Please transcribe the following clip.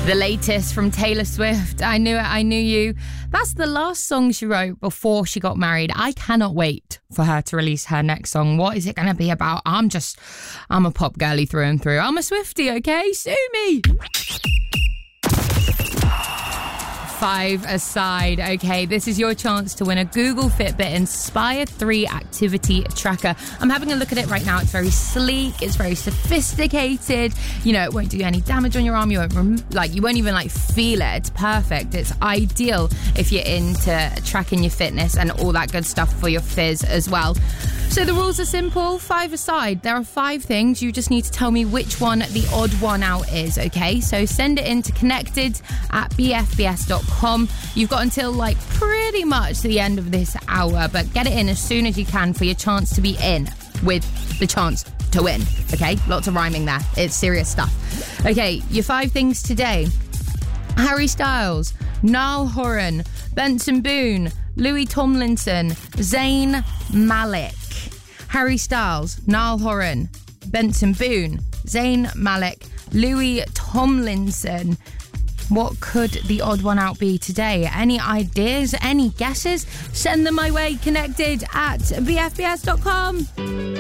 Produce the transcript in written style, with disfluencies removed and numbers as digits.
The latest from Taylor Swift, I Knew It, I Knew You. That's the last song she wrote before she got married. I cannot wait for her to release her next song. What is it going to be about? I'm a pop girly through and through. I'm a Swiftie, okay? Sue me. 5 aside. Okay, this is your chance to win a Google Fitbit Inspire 3 activity tracker. I'm having a look at it right now. It's very sleek. It's very sophisticated. You know, it won't do any damage on your arm. You won't even feel it. It's perfect. It's ideal if you're into tracking your fitness and all that good stuff for your fizz as well. So the rules are simple. 5 aside. There are 5 things. You just need to tell me which one the odd one out is, okay? So send it in to connected@bfbs.com. You've got until pretty much the end of this hour, but get it in as soon as you can for your chance to be in with the chance to win, okay? Lots of rhyming there. It's serious stuff. Okay, your 5 things today. Harry Styles, Niall Horan, Benson Boone, Louis Tomlinson, Zayn Malik. Harry Styles, Niall Horan, Benson Boone, Zayn Malik, Louis Tomlinson. What could the odd one out be today? Any ideas? Any guesses? Send them my way. Connected@bfbs.com.